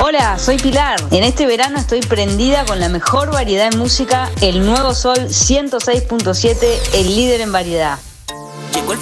Hola, soy Pilar. En este verano estoy prendida con la mejor variedad de música, el Nuevo Sol 106.7, el líder en variedad. Llegó el